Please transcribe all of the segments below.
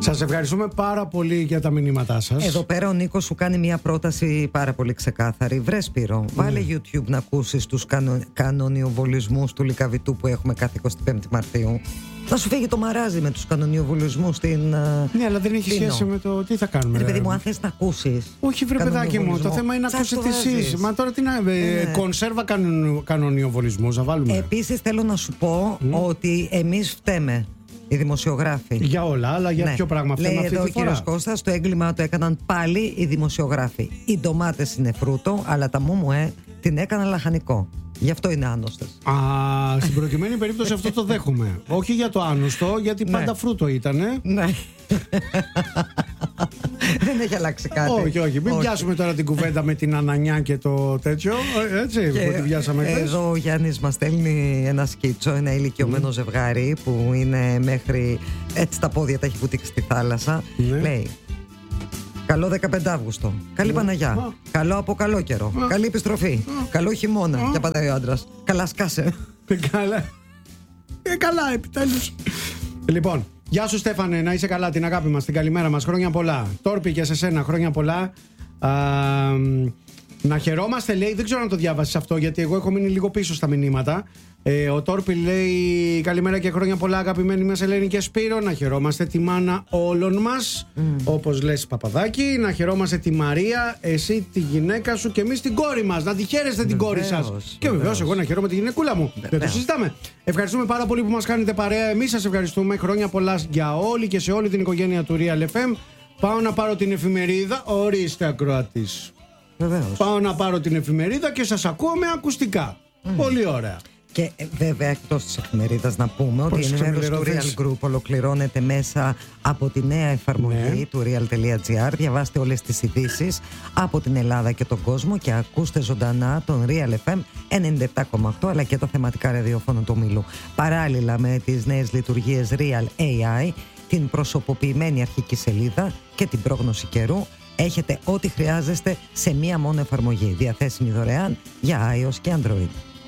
Σας ευχαριστούμε πάρα πολύ για τα μηνύματά σας. Εδώ πέρα ο Νίκος σου κάνει μια πρόταση πάρα πολύ ξεκάθαρη. Βρε Σπύρο, βάλε YouTube να ακούσεις τους κανονιοβολισμούς του Λυκαβητού που έχουμε κάθε 25η Μαρτίου. Θα σου φύγει το μαράζι με τους κανονιοβολισμούς στην. Ναι, αλλά δεν έχει σχέση με το τι θα κάνουμε. Ρε παιδί μου, αν θες να ακούσεις. Όχι, βρε παιδάκι μου, το θέμα είναι να ακούσετε εσείς. Μα τώρα τι να. Κονσέρβα κανονιοβολισμούς, να βάλουμε. Επίσης θέλω να σου πω ότι εμείς φταίμε. Οι δημοσιογράφοι. Για όλα, αλλά για ποιο πράγμα φταίμε αυτή τη φορά? Λέει εδώ ο κύριος Κώστας, το έγκλημα το έκαναν πάλι οι δημοσιογράφοι. Οι ντομάτες είναι φρούτο, αλλά τα μούμουε την έκαναν λαχανικό. Γι' αυτό είναι άνοστες. Στην προκειμένη περίπτωση αυτό το δέχομαι. Όχι για το άνοστο, γιατί πάντα φρούτο ήτανε. Ναι. Δεν έχει αλλάξει κάτι. Όχι. Μην πιάσουμε τώρα την κουβέντα με την Ανανιά και το τέτοιο. Έτσι, που την πιάσαμε χθες. Εδώ ο Γιάννης μας στέλνει ένα σκίτσο, ένα ηλικιωμένο ζευγάρι που είναι μέχρι. Έτσι τα πόδια τα έχει βουτήξει στη θάλασσα. Λέει: καλό 15 Αύγουστο. Καλή Παναγιά. Καλό από καλό καιρό. Καλή επιστροφή. Καλό χειμώνα. Και απαντάει ο άντρας: καλά, σκάσε. Καλά, επιτέλους. Λοιπόν, γεια σου Στέφανε, να είσαι καλά, την αγάπη μας, την καλημέρα μας, χρόνια πολλά. Τόρπι και σε σένα, χρόνια πολλά. Να χαιρόμαστε, λέει, δεν ξέρω αν το διάβασες αυτό, γιατί εγώ έχω μείνει λίγο πίσω στα μηνύματα. Ο Τόρπι λέει: καλημέρα και χρόνια πολλά, αγαπημένη μας Ελένη και Σπύρο. Να χαιρόμαστε τη μάνα όλων μας, όπως λες Παπαδάκη. Να χαιρόμαστε τη Μαρία, εσύ τη γυναίκα σου και εμείς την κόρη μας. Να τη χαίρεστε την κόρη σας. Και βεβαίως εγώ να χαιρόμαι τη γυναικούλα μου. Δεν το συζητάμε. Ευχαριστούμε πάρα πολύ που μας κάνετε παρέα. Εμείς σας ευχαριστούμε. Χρόνια πολλά για όλη και σε όλη την οικογένεια του Real FM. Πάω να πάρω την εφημερίδα. Ορίστε ακροατής. Πάω να πάρω την εφημερίδα και σας ακούω με ακουστικά. Πολύ ωραία. Και βέβαια εκτός της εφημερίδας να πούμε ότι η ενημέρωση του Real Group ολοκληρώνεται μέσα από τη νέα εφαρμογή του Real.gr. Διαβάστε όλες τις ειδήσεις από την Ελλάδα και τον κόσμο και ακούστε ζωντανά τον Real FM 97,8 αλλά και τα θεματικά ραδιόφωνα του ομίλου. Παράλληλα με τις νέες λειτουργίες Real AI, την προσωποποιημένη αρχική σελίδα και την πρόγνωση καιρού, έχετε ό,τι χρειάζεστε σε μία μόνο εφαρμογή, διαθέσιμη δωρεάν για iOS και Android.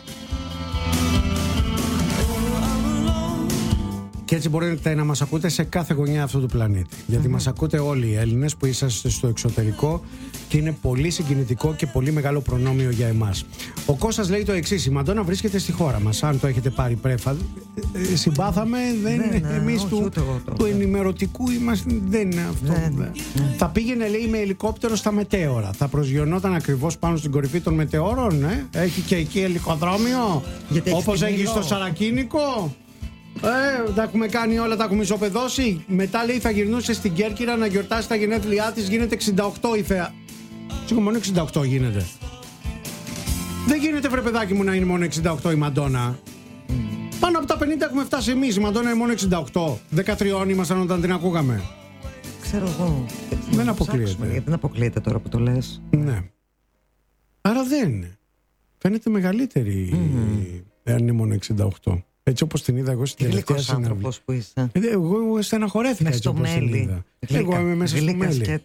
Και έτσι μπορείτε να μας ακούτε σε κάθε γωνιά αυτού του πλανήτη. Γιατί μας ακούτε όλοι οι Έλληνες που είσαστε στο εξωτερικό και είναι πολύ συγκινητικό και πολύ μεγάλο προνόμιο για εμάς. Ο Κώστας λέει το εξής: η Μαντόνα βρίσκεται στη χώρα μας. Αν το έχετε πάρει πρέφα, συμπάθαμε, εμείς του ενημερωτικού είμαστε, δεν είναι αυτό. Θα πήγαινε, λέει, με ελικόπτερο στα μετέωρα. Θα προσγειωνόταν ακριβώς πάνω στην κορυφή των μετεώρων. Έχει και εκεί ελικοδρόμιο, όπως έχει στο Σαρακίνικο. Τα έχουμε κάνει όλα, τα έχουμε ισοπεδώσει. Μετά λέει θα γυρνούσε στην Κέρκυρα να γιορτάσει τα γενέθλιά της. Γίνεται 68 η Θέα. Σίγουρα μόνο 68 γίνεται. Δεν γίνεται, βρε παιδάκι μου, να είναι μόνο 68 η Μαντόνα. Πάνω από τα 50 έχουμε φτάσει εμείς. Η Μαντόνα είναι μόνο 68. 13 ήμασταν όταν την ακούγαμε. Ξέρω εγώ. Δεν αποκλείεται. Δεν αποκλείεται τώρα που το λες. Ναι. Άρα δεν είναι. Φαίνεται μεγαλύτερη αν είναι μόνο 68. Έτσι όπως την είδα εγώ στην τελευταία συναυλία. Που είσαι. Εγώ στεναχωρέθηκα έτσι όπως την είδα. Εγώ είμαι μέσα στο μέλι.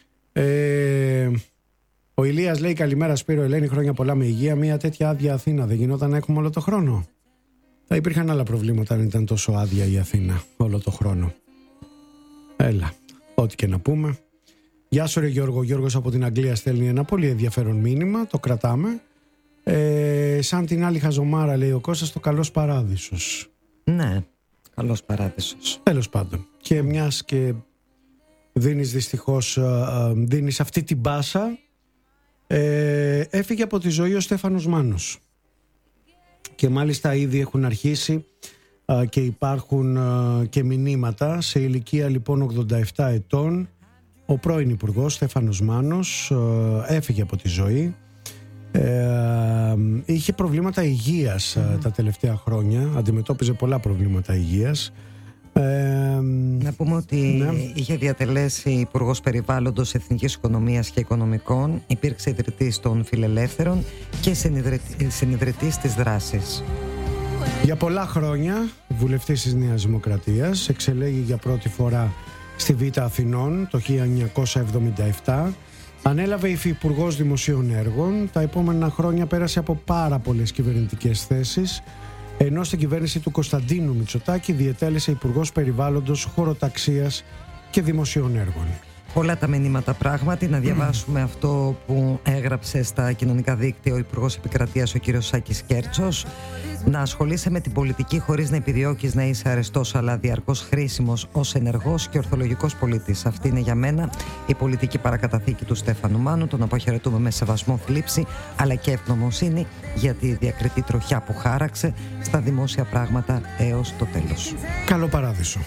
Ο Ηλίας λέει καλημέρα Σπύρο, Ελένη, χρόνια πολλά με υγεία. Μια τέτοια άδεια Αθήνα δεν γινόταν να έχουμε όλο το χρόνο? Θα υπήρχαν άλλα προβλήματα αν ήταν τόσο άδεια η Αθήνα όλο το χρόνο. Έλα, ό,τι και να πούμε. Γεια σου ρε Γιώργο. Γιώργος από την Αγγλία στέλνει ένα πολύ ενδιαφέρον μήνυμα. Το κρατάμε. Σαν την άλλη χαζομάρα, λέει ο Κώστας, το καλός παράδεισος. Ναι, καλός παράδεισος. Τέλος πάντων. Και μιας και δίνεις δυστυχώς δίνεις αυτή την πάσα, έφυγε από τη ζωή ο Στέφανος Μάνος. Και μάλιστα ήδη έχουν αρχίσει και υπάρχουν και μηνύματα. Σε ηλικία λοιπόν 87 ετών ο πρώην υπουργός Στέφανος Μάνος έφυγε από τη ζωή. Είχε προβλήματα υγείας τα τελευταία χρόνια. Αντιμετώπιζε πολλά προβλήματα υγείας. Να πούμε ότι είχε διατελέσει Υπουργός Περιβάλλοντος, Εθνικής Οικονομίας και Οικονομικών. Υπήρξε ιδρυτής των Φιλελεύθερων και συνιδρυτής της Δράσης. Για πολλά χρόνια βουλευτής της Νέας Δημοκρατίας. Εξελέγει για πρώτη φορά στη Β' Αθηνών το 1977. Ανέλαβε υφυπουργός Δημοσίων Έργων. Τα επόμενα χρόνια πέρασε από πάρα πολλές κυβερνητικές θέσεις, ενώ στην κυβέρνηση του Κωνσταντίνου Μητσοτάκη διετέλεσε υπουργός Περιβάλλοντος, Χωροταξίας και δημοσίων έργων. Πολλά τα μηνύματα πράγματι. Να διαβάσουμε αυτό που έγραψε στα κοινωνικά δίκτυα ο Υπουργός Επικρατείας, ο κύριος Σάκης Κέρτσος. Να ασχολείσαι με την πολιτική χωρίς να επιδιώκεις να είσαι αρεστός, αλλά διαρκώς χρήσιμος ως ενεργός και ορθολογικός πολίτης. Αυτή είναι για μένα η πολιτική παρακαταθήκη του Στέφανου Μάνου. Τον αποχαιρετούμε με σεβασμό, θλίψη αλλά και ευγνωμοσύνη για τη διακριτή τροχιά που χάραξε στα δημόσια πράγματα έως το τέλος. Καλό παράδεισο.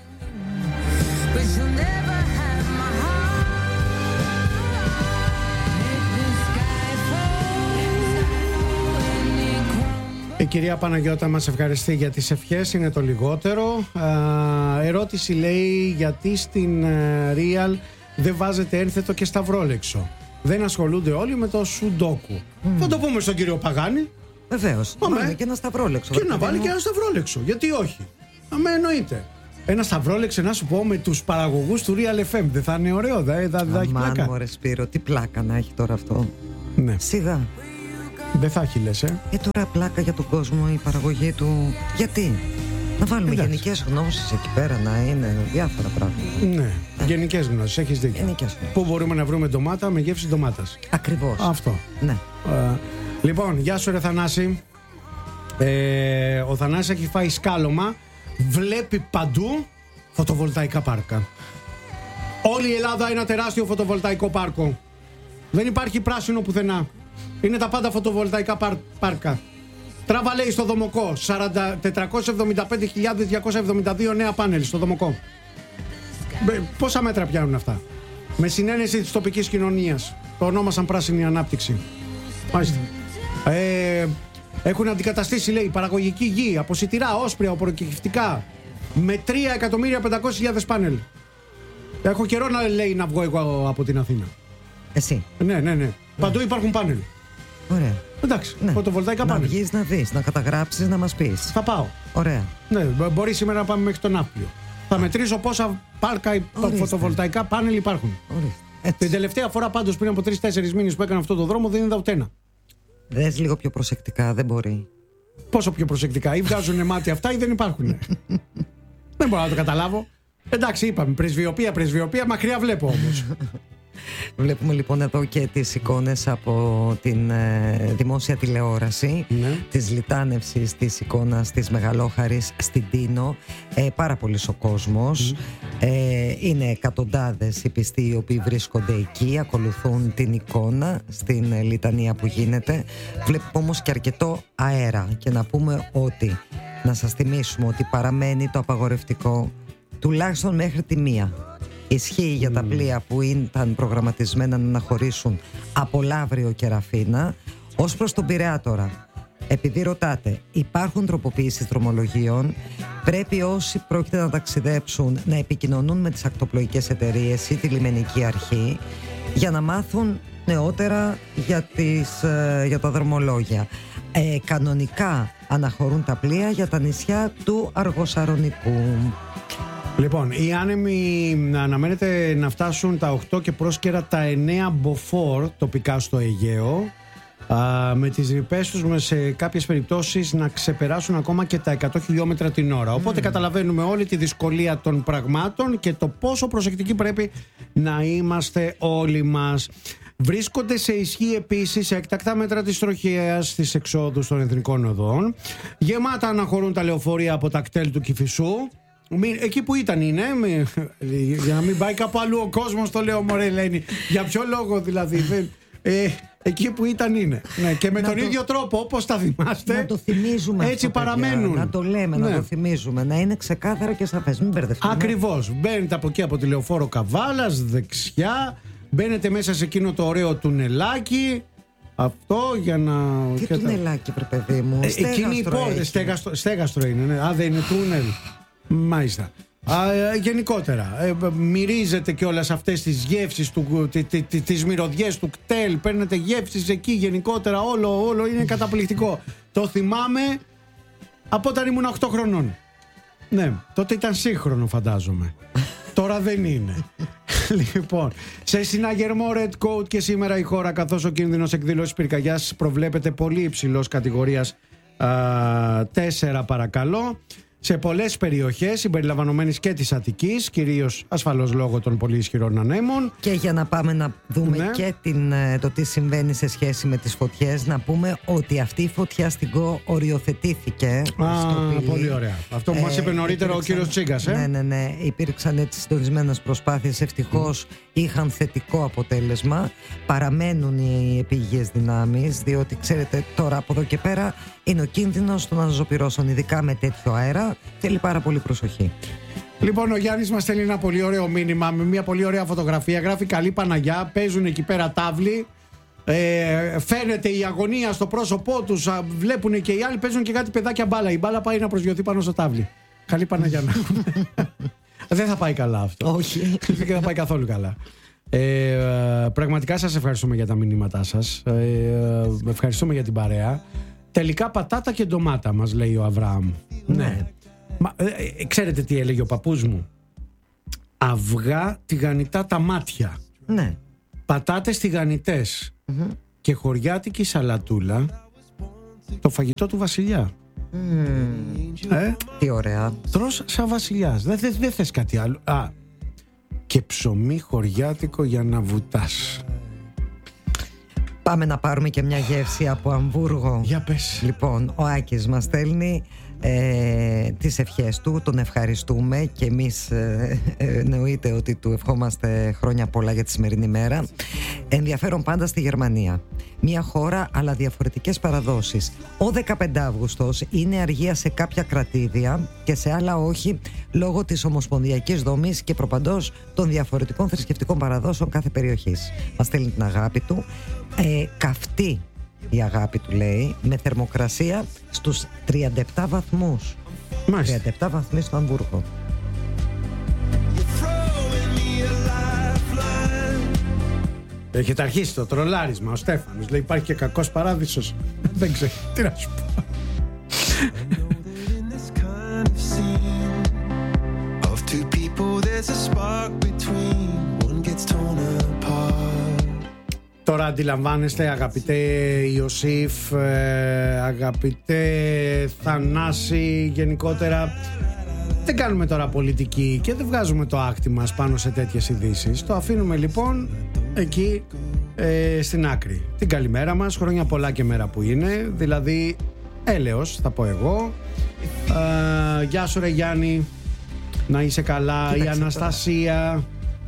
Η κυρία Παναγιώτα μας ευχαριστεί για τις ευχές, είναι το λιγότερο. Ερώτηση λέει, γιατί στην Real δεν βάζετε ένθετο και σταυρόλεξο? Δεν ασχολούνται όλοι με το σουντόκου. Θα το πούμε στον κύριο Παγάνη. Βεβαίως, να βάλει και ένα σταυρόλεξο. Και να βάλει και ένα σταυρόλεξο, γιατί όχι? Αμέ, εννοείται. Ένα σταυρόλεξο, να σου πω, με τους παραγωγούς του Real FM. Δεν θα είναι ωραίο? Θα έχει πλάκα. Μωρέ Σπύρο, τι πλάκα να έχει τώρα αυτό. Ναι. Σιγά. Δεν θα έχει, λες, τώρα πλάκα για τον κόσμο η παραγωγή του. Γιατί? Να βάλουμε γενικές γνώσεις εκεί πέρα, να είναι διάφορα πράγματα. Ναι, γενικές γνώσεις, έχεις δίκιο. Πού μπορούμε να βρούμε ντομάτα με γεύση ντομάτας? Ακριβώς. Αυτό. Ναι. Λοιπόν, γεια σου ρε Θανάση. Ο Θανάσης έχει φάει σκάλωμα. Βλέπει παντού φωτοβολταϊκά πάρκα. Όλη η Ελλάδα ένα τεράστιο φωτοβολταϊκό πάρκο. Δεν υπάρχει πράσινο πουθενά. Είναι τα πάντα φωτοβολταϊκά πάρκα. Τράβα, λέει, στο Δομοκό 475.272 νέα πάνελ στο Δομοκό. Πόσα μέτρα πιάνουν αυτά? Με συνένεση της τοπικής κοινωνίας. Το ονόμασαν πράσινη ανάπτυξη. Μάλιστα. Έχουν αντικαταστήσει, λέει, παραγωγική γη από σιτηρά, όσπρια, οπωροκυκτικά με 3.500.000 πάνελ. Έχω καιρό, λέει, να βγω εγώ από την Αθήνα. Εσύ? Ναι. Παντού υπάρχουν πάνελ. Ωραία. Εντάξει, φωτοβολταϊκά πάνελ. Να βγεις να δεις, να καταγράψεις, να μας πεις. Θα πάω. Ωραία. Ναι, μπορεί σήμερα να πάμε μέχρι τον Ναύπλιο. Θα μετρήσω πόσα πάρκα φωτοβολταϊκά πάνελ υπάρχουν. Την τελευταία φορά, πάντως, πριν από 3-4 μήνες που έκανα αυτό το δρόμο, δεν είδα ούτε ένα. Δες λίγο πιο προσεκτικά, δεν μπορεί. Πόσο πιο προσεκτικά? Ή βγάζουν μάτια αυτά ή δεν υπάρχουν. Δεν μπορώ να το καταλάβω. Εντάξει, είπαμε, πρεσβειοποία, μακριά βλέπω όμως. Βλέπουμε λοιπόν εδώ και τις εικόνες από την δημόσια τηλεόραση, της λιτάνευσης της εικόνας της Μεγαλόχαρης στην Τίνο. Πάρα πολύς ο κόσμος. Είναι εκατοντάδες οι πιστοί οι οποίοι βρίσκονται εκεί, ακολουθούν την εικόνα στην λιτανία που γίνεται. Βλέπουμε όμως και αρκετό αέρα. Και να πούμε ότι, να σας θυμίσουμε ότι παραμένει το απαγορευτικό τουλάχιστον μέχρι τη 1. Ισχύει για τα πλοία που ήταν προγραμματισμένα να αναχωρήσουν από Λαύριο και Ραφίνα. Ως προς τον Πειραιά τώρα, επειδή ρωτάτε, υπάρχουν τροποποιήσεις δρομολογίων. Πρέπει όσοι πρόκειται να ταξιδέψουν να επικοινωνούν με τις ακτοπλοϊκές εταιρείες ή τη λιμενική αρχή για να μάθουν νεότερα για τα δρομολόγια. Κανονικά αναχωρούν τα πλοία για τα νησιά του Αργοσαρονικού. Λοιπόν, οι άνεμοι αναμένεται να φτάσουν τα 8 και πρόσκαιρα τα 9 μποφόρ τοπικά στο Αιγαίο, με τις ρηπές τους σε κάποιες περιπτώσεις να ξεπεράσουν ακόμα και τα 100 χιλιόμετρα την ώρα. Οπότε καταλαβαίνουμε όλη τη δυσκολία των πραγμάτων και το πόσο προσεκτικοί πρέπει να είμαστε όλοι μας. Βρίσκονται σε ισχύ επίσης έκτακτα μέτρα της τροχέας στις εξόδους των εθνικών οδών. Γεμάτα αναχωρούν τα λεωφορεία από τα κτέλ του Κηφισού. Εκεί που ήταν είναι, για να μην πάει κάπου αλλού ο κόσμος, το λέω, μωρέ Ελένη. Για ποιο λόγο δηλαδή? Εκεί που ήταν είναι. Ναι, και με τον ίδιο τρόπο, όπως τα θυμάστε, να το θυμίζουμε έτσι αυτό, παραμένουν. Να το λέμε, να το θυμίζουμε, να είναι ξεκάθαρο και σαφές. Μην μπερδευτούμε. Ακριβώς. Μπαίνετε από εκεί, από τη λεωφόρο Καβάλας, δεξιά. Μπαίνετε μέσα σε εκείνο το ωραίο τουνελάκι. Αυτό για να. Τι τουνελάκι, βρε παιδί μου? Εκείνη η πόρτα. Στέγαστρο είναι. Ναι. Δεν είναι τούνελ. Μάλιστα. Γενικότερα μυρίζετε και όλες αυτές τις γεύσεις τις μυρωδιές του κτέλ. Παίρνετε γεύσεις εκεί. Γενικότερα όλο είναι καταπληκτικό. Το θυμάμαι από όταν ήμουν 8 χρονών. Ναι, τότε ήταν σύγχρονο, φαντάζομαι. Τώρα δεν είναι. Λοιπόν, σε συναγερμό Red Coat και σήμερα η χώρα, καθώς ο κίνδυνος εκδήλωσης πυρκαγιάς προβλέπεται πολύ υψηλός, κατηγορίας 4 παρακαλώ. σε πολλές περιοχές συμπεριλαμβανομένης και της Αττικής, κυρίως ασφαλώς λόγω των πολύ ισχυρών ανέμων. Και για να πάμε να δούμε και το τι συμβαίνει σε σχέση με τις φωτιές, να πούμε ότι αυτή η φωτιά στην ΚΟ οριοθετήθηκε στο Πύλη. Πολύ ωραία. Αυτό που μας είπε νωρίτερα ο κύριος Τσίγκας. Ναι. Υπήρξαν έτσι συντονισμένες προσπάθειες. Ευτυχώς είχαν θετικό αποτέλεσμα. Παραμένουν οι επίγειες δυνάμεις, διότι ξέρετε τώρα από εδώ και πέρα είναι ο κίνδυνος των αναζωπυρώσεων, ειδικά με τέτοιο αέρα. Θέλει πάρα πολύ προσοχή. Λοιπόν, ο Γιάννης μας στέλνει ένα πολύ ωραίο μήνυμα με μια πολύ ωραία φωτογραφία. Γράφει καλή Παναγιά, παίζουν εκεί πέρα τάβλοι. Φαίνεται η αγωνία στο πρόσωπό τους. Βλέπουν και οι άλλοι, παίζουν και κάτι παιδάκια μπάλα. Η μπάλα πάει να προσγειωθεί πάνω στο τάβλι. Καλή Παναγιά να έχουμε. Δεν θα πάει καλά αυτό. Όχι. Δεν θα πάει καθόλου καλά. Πραγματικά σας ευχαριστούμε για τα μηνύματά σας. Ευχαριστούμε για την παρέα. Τελικά πατάτα και ντομάτα, μας λέει ο Αβραάμ. Ναι. Ξέρετε τι έλεγε ο παππούς μου? Αυγά τηγανιτά τα μάτια. Ναι. Πατάτες τηγανιτές. Και χωριάτικη σαλατούλα. Το φαγητό του βασιλιά. Τι ωραία. Τρως σαν βασιλιάς. Δεν θες κάτι άλλο. Και ψωμί χωριάτικο για να βουτάς. Πάμε να πάρουμε και μια γεύση από Αμβούργο. Για πες. Λοιπόν, ο Άκης μας στέλνει τις ευχές του, τον ευχαριστούμε και εμείς εννοείται ότι του ευχόμαστε χρόνια πολλά για τη σημερινή μέρα. Ενδιαφέρον πάντα στη Γερμανία. Μια χώρα αλλά διαφορετικές παραδόσεις. Ο 15 Αύγουστος είναι αργία σε κάποια κρατήδια και σε άλλα όχι, λόγω της ομοσπονδιακής δομής και προπαντός των διαφορετικών θρησκευτικών παραδόσεων κάθε περιοχής. Μας στέλνει την αγάπη του. Καυτή η αγάπη του, λέει, με θερμοκρασία στους 37 βαθμούς. Μάλιστα. 37 βαθμοί στο Αμβούργο. Έχετε αρχίσει το τρολάρισμα. Ο Στέφανος λέει υπάρχει και κακός παράδεισος. Δεν ξέρω τι να σου πω. Τώρα αντιλαμβάνεστε, αγαπητέ Ιωσήφ, αγαπητέ Θανάση, γενικότερα δεν κάνουμε τώρα πολιτική και δεν βγάζουμε το άκτη μας πάνω σε τέτοιες ειδήσεις. Το αφήνουμε λοιπόν εκεί στην άκρη. Την καλημέρα μας, χρόνια πολλά και μέρα που είναι, δηλαδή έλεος θα πω εγώ. Γεια σου ρε Γιάννη, να είσαι καλά. Κοίταξε, η Αναστασία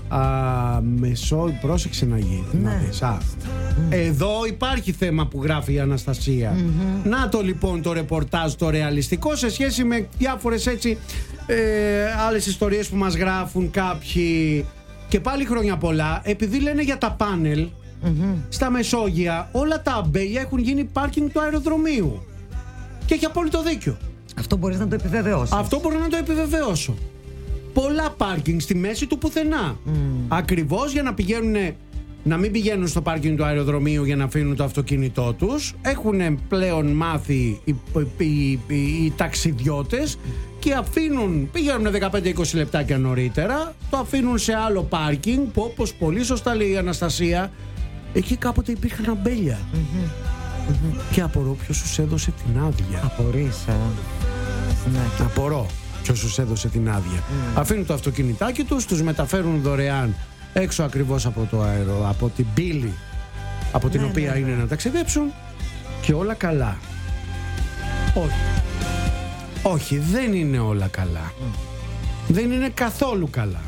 πρόσεξε να γίνει. Ναι. Εδώ υπάρχει θέμα που γράφει η Αναστασία. Να το λοιπόν το ρεπορτάζ το ρεαλιστικό σε σχέση με διάφορες έτσι άλλες ιστορίες που μας γράφουν κάποιοι. Και πάλι χρόνια πολλά, επειδή λένε για τα πάνελ στα Μεσόγεια, όλα τα αμπέλια έχουν γίνει πάρκινγκ του αεροδρομίου. Και έχει απόλυτο δίκιο. Αυτό μπορείς να το επιβεβαιώσεις. Αυτό μπορώ να το επιβεβαιώσω. Πολλά πάρκινγκ στη μέση του πουθενά. Ακριβώς για να μην πηγαίνουν στο πάρκινγκ του αεροδρομίου για να αφήνουν το αυτοκίνητό τους. Έχουν πλέον μάθει οι ταξιδιώτες και πηγαίνουν 15-20 λεπτάκια νωρίτερα, το αφήνουν σε άλλο πάρκινγκ που, όπως πολύ σωστά λέει η Αναστασία, εκεί κάποτε υπήρχαν αμπέλια. Και απορώ ποιος τους έδωσε την άδεια. Απορείς, ναι. Απορώ ποιος τους έδωσε την άδεια. Αφήνουν το αυτοκινητάκι τους μεταφέρουν δωρεάν έξω ακριβώς από το από την πύλη από την οποία είναι να ταξιδέψουν και όλα καλά. Όχι, δεν είναι όλα καλά. Δεν είναι καθόλου καλά.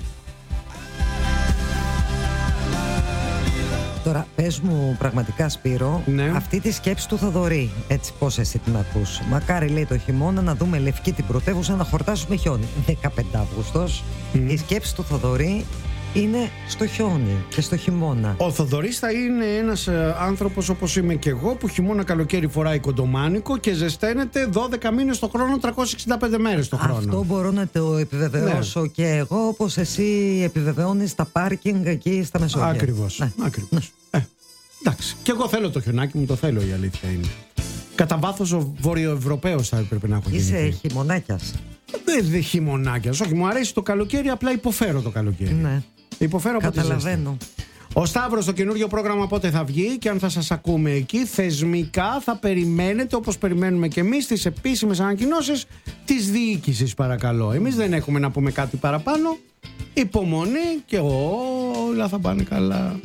Τώρα πες μου πραγματικά, Σπύρο, αυτή τη σκέψη του Θοδωρή, έτσι πώς εσύ την ακούς? Μακάρι, λέει, το χειμώνα να δούμε Λευκή την πρωτεύουσα να χορτάσουμε χιόνι. 15 Αύγουστος, η σκέψη του Θοδωρή είναι στο χιόνι και στο χειμώνα. Ο Θοδωρής θα είναι ένας άνθρωπος όπως είμαι και εγώ, που χειμώνα καλοκαίρι φοράει κοντομάνικο και ζεσταίνεται 12 μήνες το χρόνο, 365 μέρες το χρόνο. Αυτό μπορώ να το επιβεβαιώσω και εγώ, όπως εσύ επιβεβαιώνεις τα πάρκινγκ εκεί στα Μεσόγεια. Ακριβώς. Εντάξει. Και εγώ θέλω το χιονάκι μου, το θέλω, η αλήθεια είναι. Κατά βάθος ο Βορειοευρωπαίος θα έπρεπε να έχω γεννηθεί. Είσαι χειμωνάκιας. Δεν χειμωνάκιας. Όχι, μου αρέσει το καλοκαίρι, απλά υποφέρω το καλοκαίρι. Ναι. Υποφέρω από τη ζέστη. Καταλαβαίνω. Ο Σταύρος, το καινούριο πρόγραμμα πότε θα βγει και αν θα σας ακούμε εκεί? Θεσμικά θα περιμένετε, όπως περιμένουμε και εμείς, τις επίσημες ανακοινώσεις της διοίκησης, παρακαλώ. Εμείς δεν έχουμε να πούμε κάτι παραπάνω. Υπομονή και όλα θα πάνε καλά.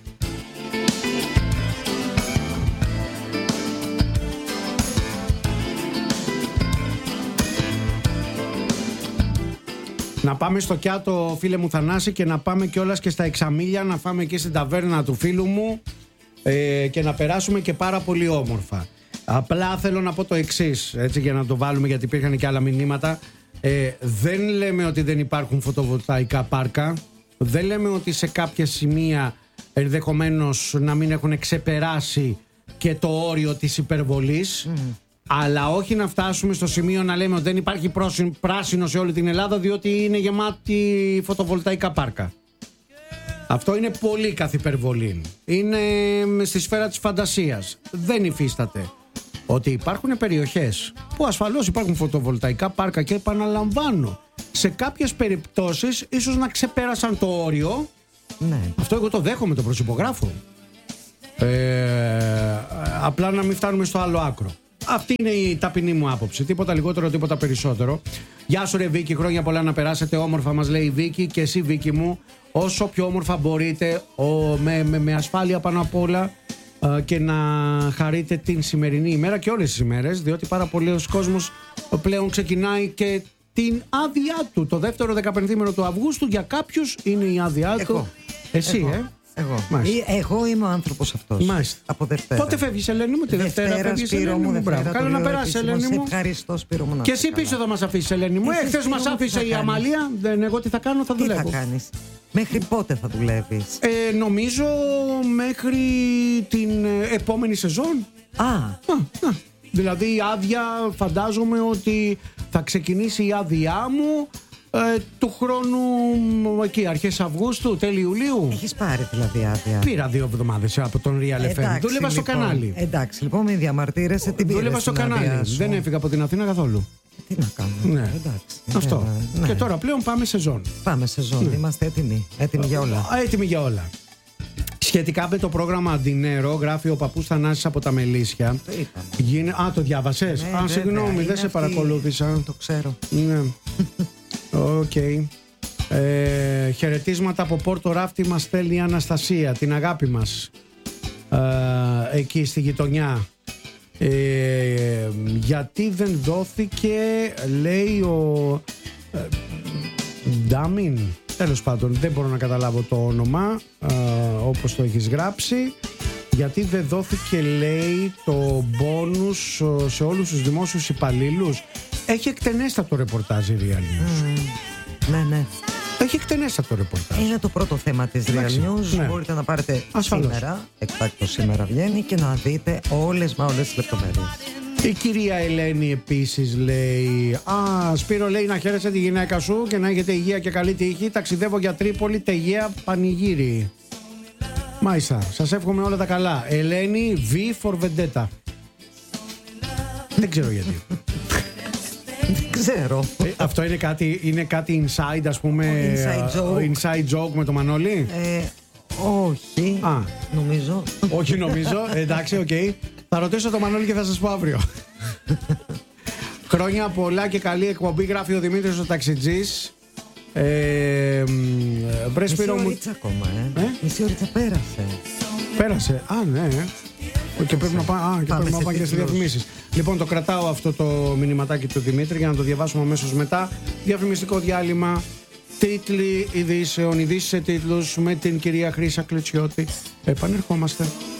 Να πάμε στο Κιάτο, φίλε μου Θανάση, και να πάμε κιόλας και στα Εξαμίλια, να φάμε εκεί στην ταβέρνα του φίλου μου και να περάσουμε και πάρα πολύ όμορφα. Απλά θέλω να πω το εξής, έτσι, για να το βάλουμε, γιατί υπήρχαν και άλλα μηνύματα. Δεν λέμε ότι δεν υπάρχουν φωτοβολταϊκά πάρκα. Δεν λέμε ότι σε κάποια σημεία ενδεχομένως να μην έχουν ξεπεράσει και το όριο της υπερβολής. Αλλά όχι να φτάσουμε στο σημείο να λέμε ότι δεν υπάρχει πράσινο σε όλη την Ελλάδα, διότι είναι γεμάτη φωτοβολταϊκά πάρκα. Αυτό είναι πολύ καθ' υπερβολή. Είναι στη σφαίρα της φαντασίας. Δεν υφίσταται. Ότι υπάρχουν περιοχές που ασφαλώς υπάρχουν φωτοβολταϊκά πάρκα, και επαναλαμβάνω, σε κάποιες περιπτώσεις ίσως να ξεπέρασαν το όριο. Ναι. Αυτό εγώ το δέχομαι, το προσυπογράφω. Απλά να μην φτάνουμε στο άλλο άκρο. Αυτή είναι η ταπεινή μου άποψη. Τίποτα λιγότερο, τίποτα περισσότερο. Γεια σου, ρε Βίκη, χρόνια πολλά να περάσετε όμορφα, μας λέει η Βίκη. Και εσύ, Βίκη μου, όσο πιο όμορφα μπορείτε, με ασφάλεια πάνω απ' όλα, και να χαρείτε την σημερινή ημέρα και όλες τις ημέρες, διότι πάρα πολλοί κόσμος πλέον ξεκινάει και την άδειά του. Το δεύτερο 15ήμερο του Αυγούστου για κάποιους είναι η άδειά του. Εσύ, Εγώ είμαι ο άνθρωπος αυτός. Μάλιστα. Από Δευτέρα. Πότε φεύγεις, Ελένη μου? Τη Δευτέρα φεύγεις, Ελένη μου? Μπράβο. Καλά να περάσεις, Ελένη μου. Ευχαριστώ, Σπύρο μου. Και εσύ πίσω θα μας αφήσεις, Ελένη μου. Χθες μας άφησε η Αμαλία. Εγώ τι θα κάνω? Θα δουλεύω. Τι θα κάνεις? Μέχρι πότε θα δουλεύεις? Νομίζω μέχρι την επόμενη σεζόν. Δηλαδή η άδεια, φαντάζομαι ότι θα ξεκινήσει η άδειά μου του χρόνου εκεί, αρχές Αυγούστου, τέλη Ιουλίου. Έχεις πάρει δηλαδή άδεια? Πήρα 2 εβδομάδες από τον Real FM. Δούλευα στο κανάλι. Εντάξει, λοιπόν, μην διαμαρτύρεσαι. Δούλευα στο κανάλι. Δεν έφυγα από την Αθήνα καθόλου. Τι να κάνουμε. Ναι. Εντάξει. Αυτό. Ναι. Και τώρα πλέον πάμε σεζόν. Πάμε σεζόν. Ναι. Είμαστε έτοιμοι. Έτοιμοι για όλα. Έτοιμοι για όλα. Σχετικά με το πρόγραμμα Αντινέρο, γράφει ο παππούς Θανάσης από τα Μελίσια. Το διάβασες? Ναι, συγγνώμη, δεν σε παρακολούθησα. Το ξέρω. Ναι. Οκ. Χαιρετίσματα από Πόρτο Ράφτη μας στέλνει η Αναστασία, την αγάπη μας, εκεί στη γειτονιά. Γιατί δεν δόθηκε, λέει ο Ντάμιν, τέλος πάντων δεν μπορώ να καταλάβω το όνομα, όπως το έχεις γράψει. Γιατί δεν δόθηκε, λέει, το μπόνους σε όλους τους δημόσιους υπαλλήλους? Έχει εκτενέστατο ρεπορτάζ η Real News. Ναι. Έχει εκτενέστατο ρεπορτάζ. Είναι το πρώτο θέμα της Real News. Ναι. Μπορείτε να πάρετε σήμερα, εκτάκτως σήμερα βγαίνει, και να δείτε όλες τις λεπτομέρειες. Η κυρία Ελένη επίσης λέει: Σπύρο, λέει, να χαίρεσαι τη γυναίκα σου και να έχετε υγεία και καλή τύχη. Ταξιδεύω για Τρίπολη, Τεγέα, πανηγύρι. Μάλιστα, σας εύχομαι όλα τα καλά. Ελένη, V for Vendetta. Δεν ξέρω γιατί. Δεν ξέρω. Αυτό είναι κάτι inside, ας πούμε. Inside joke με το Μανώλη. Όχι. Νομίζω. Όχι, νομίζω. Εντάξει, οκ. Θα ρωτήσω το Μανώλη και θα σας πω αύριο. Χρόνια πολλά και καλή εκπομπή, γράφει ο Δημήτρης ο ταξιτζής. Μισή ωρίτσα ακόμα, Μισή ωρίτσα πέρασε. Πέρασε, ναι. Και πρέπει να πάμε και στις διαφημίσεις. Λοιπόν, το κρατάω αυτό το μηνυματάκι του Δημήτρη για να το διαβάσουμε αμέσως μετά. Διαφημιστικό διάλειμμα, τίτλοι ειδήσεων, ειδήσεις σε τίτλους με την κυρία Χρύσα Κλετσιώτη. Επανερχόμαστε.